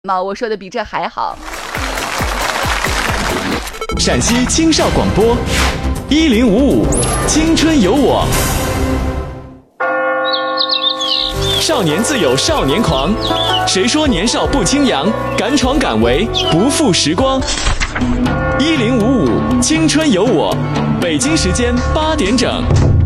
吗？我说的比这还好。 陕西青少广播1055青春有我，少年自有少年狂，谁说年少不轻扬？敢闯敢为，不负时光。1055青春有我，北京时间8点整。